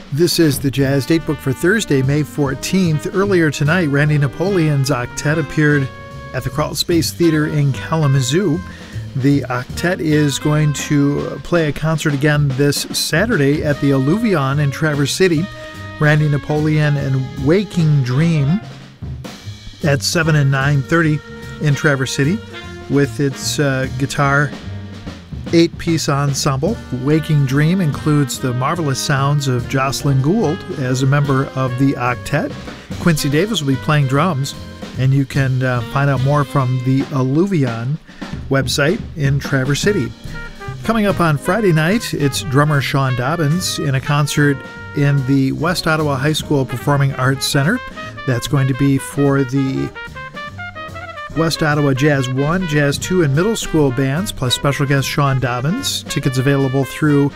This is the Jazz Datebook for Thursday, May 14th. Earlier tonight, Randy Napoleon's octet appeared at the Crawl Space Theater in Kalamazoo. The octet is going to play a concert again this Saturday at the Alluvion in Traverse City. Randy Napoleon and Waking Dream at 7 and 9:30 in Traverse City with its guitar 8-piece ensemble. Waking Dream includes the marvelous sounds of Jocelyn Gould as a member of the octet. Quincy Davis will be playing drums, and you can find out more from the Alluvion website in Traverse City. Coming up on Friday night, it's drummer Sean Dobbins in a concert in the West Ottawa High School Performing Arts Center. That's going to be for the West Ottawa Jazz 1, Jazz 2, and middle school bands, plus special guest Sean Dobbins. Tickets available through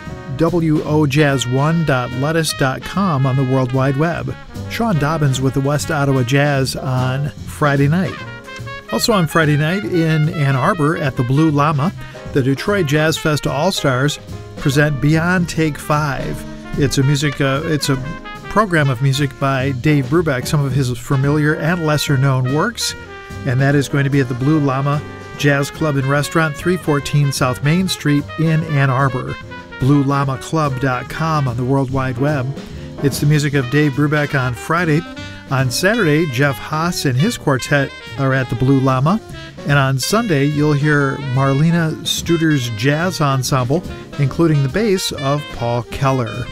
wojazz1.lettuce.com on the World Wide Web. Sean Dobbins with the West Ottawa Jazz on Friday night. Also on Friday night in Ann Arbor at the Blue Llama, the Detroit Jazz Fest All-Stars present Beyond Take 5. It's a program of music by Dave Brubeck, some of his familiar and lesser-known works. And that is going to be at the Blue Llama Jazz Club and Restaurant, 314 South Main Street in Ann Arbor. BlueLlamaClub.com on the World Wide Web. It's the music of Dave Brubeck on Friday. On Saturday, Jeff Haas and his quartet are at the Blue Llama. And on Sunday, you'll hear Marlena Studer's Jazz Ensemble, including the bass of Paul Keller.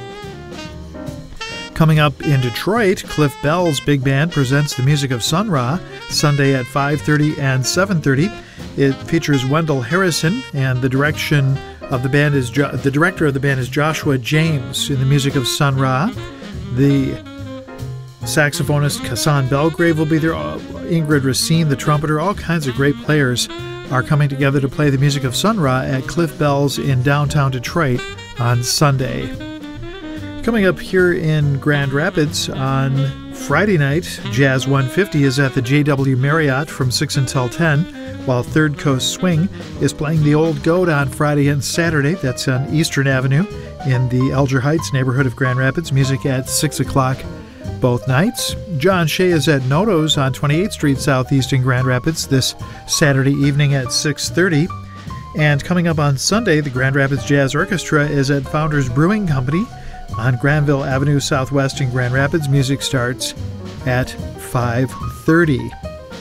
Coming up in Detroit, Cliff Bell's Big Band presents the music of Sun Ra, Sunday at 5:30 and 7:30. It features Wendell Harrison, and the director of the band is Joshua James in the music of Sun Ra. The saxophonist Kassan Belgrave will be there. Ingrid Racine, the trumpeter, all kinds of great players are coming together to play the music of Sun Ra at Cliff Bell's in downtown Detroit on Sunday. Coming up here in Grand Rapids on Friday night, Jazz 150 is at the JW Marriott from 6 until 10, while Third Coast Swing is playing the Old Goat on Friday and Saturday. That's on Eastern Avenue in the Elger Heights neighborhood of Grand Rapids. Music at 6 o'clock both nights. John Shea is at Noto's on 28th Street Southeast in Grand Rapids this Saturday evening at 6:30. And coming up on Sunday, the Grand Rapids Jazz Orchestra is at Founders Brewing Company on Granville Avenue Southwest in Grand Rapids. Music starts at 5:30.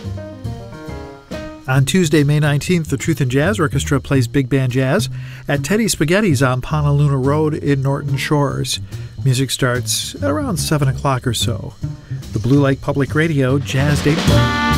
On Tuesday, May 19th, the Truth in Jazz Orchestra plays Big Band Jazz at Teddy Spaghetti's on Honolulu Road in Norton Shores. Music starts at around 7 o'clock or so. The Blue Lake Public Radio Jazz Datebook.